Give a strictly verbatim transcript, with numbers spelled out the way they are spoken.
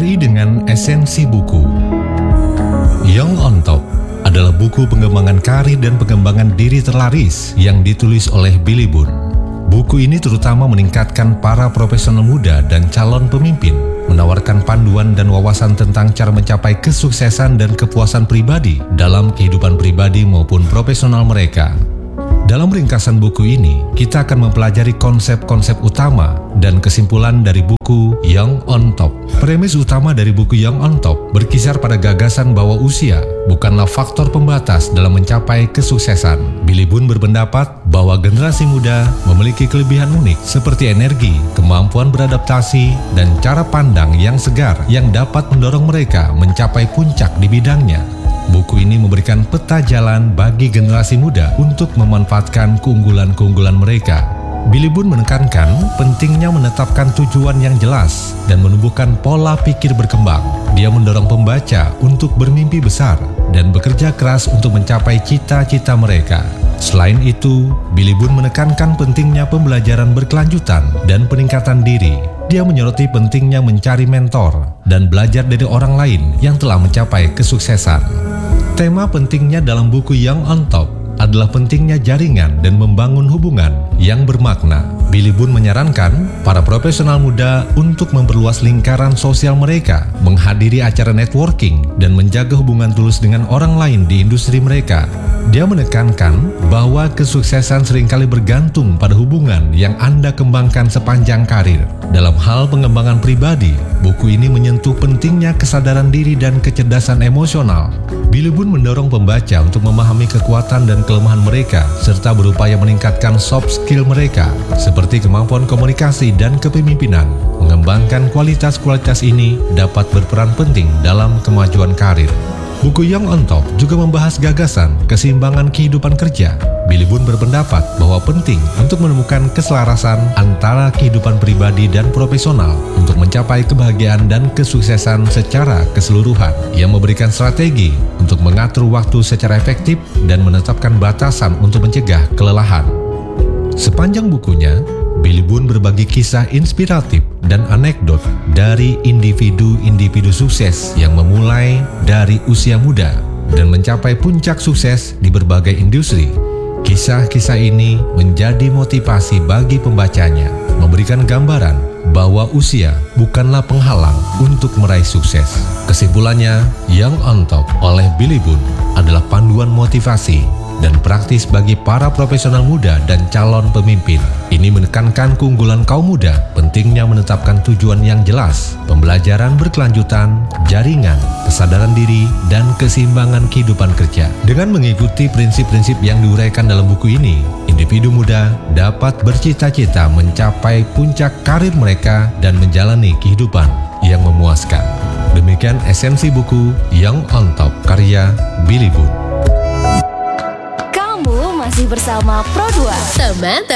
Pelajari dengan esensi buku. Young on Top adalah buku pengembangan karir dan pengembangan diri terlaris yang ditulis oleh Billy Boone. Buku ini terutama meningkatkan para profesional muda dan calon pemimpin, menawarkan panduan dan wawasan tentang cara mencapai kesuksesan dan kepuasan pribadi dalam kehidupan pribadi maupun profesional mereka. Dalam ringkasan buku ini, kita akan mempelajari konsep-konsep utama dan kesimpulan dari buku Young on Top. Premis utama dari buku Young on Top berkisar pada gagasan bahwa usia bukanlah faktor pembatas dalam mencapai kesuksesan. Billy Boone berpendapat bahwa generasi muda memiliki kelebihan unik seperti energi, kemampuan beradaptasi, dan cara pandang yang segar yang dapat mendorong mereka mencapai puncak di bidangnya. Buku ini memberikan peta jalan bagi generasi muda untuk memanfaatkan keunggulan-keunggulan mereka. Billy Boone menekankan pentingnya menetapkan tujuan yang jelas dan menumbuhkan pola pikir berkembang. Dia mendorong pembaca untuk bermimpi besar dan bekerja keras untuk mencapai cita-cita mereka. Selain itu, Billy Boone menekankan pentingnya pembelajaran berkelanjutan dan peningkatan diri. Dia menyoroti pentingnya mencari mentor dan belajar dari orang lain yang telah mencapai kesuksesan. Tema pentingnya dalam buku Young on Top adalah pentingnya jaringan dan membangun hubungan yang bermakna. Billy Boone menyarankan para profesional muda untuk memperluas lingkaran sosial mereka, menghadiri acara networking, dan menjaga hubungan tulus dengan orang lain di industri mereka. Dia menekankan bahwa kesuksesan seringkali bergantung pada hubungan yang Anda kembangkan sepanjang karir. Dalam hal pengembangan pribadi, buku ini menyentuh pentingnya kesadaran diri dan kecerdasan emosional. Billy Boone mendorong pembaca untuk memahami kekuatan dan kelemahan mereka serta berupaya meningkatkan soft skill mereka seperti kemampuan komunikasi dan kepemimpinan. Mengembangkan kualitas-kualitas ini dapat berperan penting dalam kemajuan karir. Buku Young on Top juga membahas gagasan keseimbangan kehidupan kerja. Billy Boone berpendapat bahwa penting untuk menemukan keselarasan antara kehidupan pribadi dan profesional untuk mencapai kebahagiaan dan kesuksesan secara keseluruhan. Ia memberikan strategi untuk mengatur waktu secara efektif dan menetapkan batasan untuk mencegah kelelahan. Sepanjang bukunya, Billy Boone berbagi kisah inspiratif dan anekdot dari individu-individu sukses yang memulai dari usia muda dan mencapai puncak sukses di berbagai industri. Kisah-kisah ini menjadi motivasi bagi pembacanya, memberikan gambaran bahwa usia bukanlah penghalang untuk meraih sukses. Kesimpulannya, Young on Top oleh Billy Boone adalah panduan motivasi dan praktis bagi para profesional muda dan calon pemimpin. Ini menekankan keunggulan kaum muda, pentingnya menetapkan tujuan yang jelas, pembelajaran berkelanjutan, jaringan, kesadaran diri, dan keseimbangan kehidupan kerja. Dengan mengikuti prinsip-prinsip yang diuraikan dalam buku ini, individu muda dapat bercita-cita mencapai puncak karir mereka dan menjalani kehidupan yang memuaskan. Demikian esensi buku Young on Top karya Billy Boone. Masih bersama Pro dua, teman